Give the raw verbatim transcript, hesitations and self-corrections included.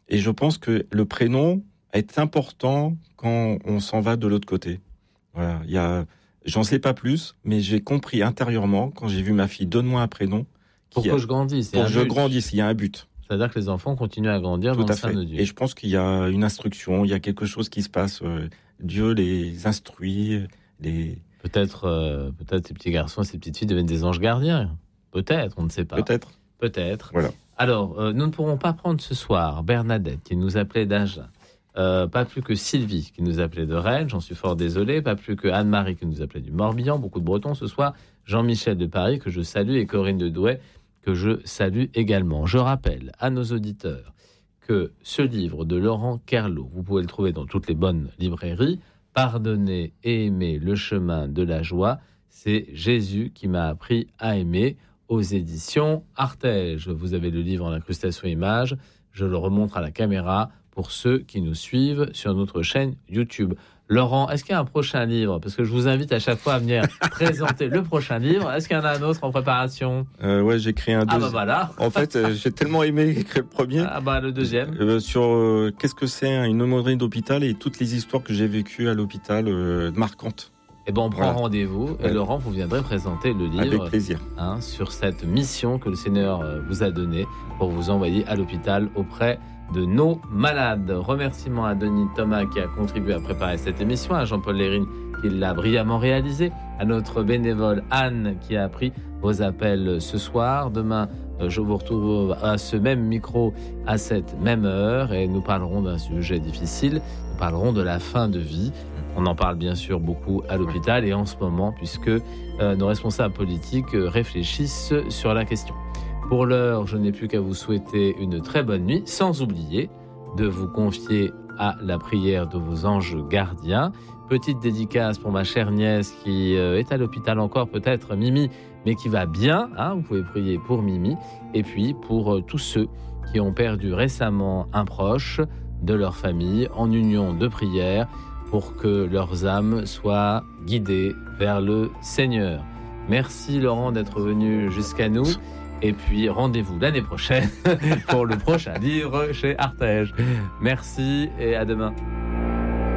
Et je pense que le prénom est important quand on s'en va de l'autre côté. Voilà, il y a, j'en sais pas plus, mais j'ai compris intérieurement quand j'ai vu ma fille, donne-moi un prénom. Pour que a, je grandisse. Pour que je grandisse, il y a un but. C'est-à-dire que les enfants continuent à grandir Tout dans le à sein fait. de Dieu. Et je pense qu'il y a une instruction, il y a quelque chose qui se passe. Euh, Dieu les instruit, les... Peut-être, euh, peut-être ces petits garçons et ces petites filles deviennent des anges gardiens. Peut-être, on ne sait pas. Peut-être. Peut-être. Voilà. Alors, euh, nous ne pourrons pas prendre ce soir Bernadette qui nous appelait d'Agen, euh, pas plus que Sylvie qui nous appelait de Rennes, j'en suis fort désolé, pas plus que Anne-Marie qui nous appelait du Morbihan, beaucoup de Bretons ce soir, Jean-Michel de Paris que je salue et Corinne de Douai que je salue également. Je rappelle à nos auditeurs que ce livre de Laurent Kerlot, vous pouvez le trouver dans toutes les bonnes librairies, Pardonner et aimer le chemin de la joie, c'est Jésus qui m'a appris à aimer, aux éditions Artege. Vous avez le livre en incrustation image, je le remontre à la caméra pour ceux qui nous suivent sur notre chaîne YouTube. Laurent, est-ce qu'il y a un prochain livre ? Parce que je vous invite à chaque fois à venir présenter le prochain livre. Est-ce qu'il y en a un autre en préparation ? euh, Ouais, j'ai créé un deuxième. Ah bah voilà. En fait, euh, j'ai tellement aimé écrire le premier. Ah bah le deuxième. Euh, sur euh, qu'est-ce que c'est une aumônerie d'hôpital et toutes les histoires que j'ai vécues à l'hôpital euh, marquantes. Eh ben on prend voilà. rendez-vous et ouais. Laurent, vous viendrez présenter le livre. Avec plaisir. Hein, sur cette mission que le Seigneur vous a donnée pour vous envoyer à l'hôpital auprès de nos malades. Remerciements à Denis Thomas qui a contribué à préparer cette émission, à Jean-Paul Lérine qui l'a brillamment réalisé, à notre bénévole Anne qui a pris vos appels ce soir. Demain, je vous retrouve à ce même micro à cette même heure et nous parlerons d'un sujet difficile. Nous parlerons de la fin de vie. On en parle bien sûr beaucoup à l'hôpital et en ce moment puisque euh, nos responsables politiques réfléchissent sur la question. Pour l'heure, je n'ai plus qu'à vous souhaiter une très bonne nuit, sans oublier de vous confier à la prière de vos anges gardiens. Petite dédicace pour ma chère nièce qui euh, est à l'hôpital encore, peut-être Mimi, mais qui va bien. Hein, vous pouvez prier pour Mimi. Et puis pour euh, tous ceux qui ont perdu récemment un proche de leur famille, en union de prière, pour que leurs âmes soient guidées vers le Seigneur. Merci Laurent d'être venu jusqu'à nous. Et puis rendez-vous l'année prochaine pour le prochain livre chez Artege. Merci et à demain.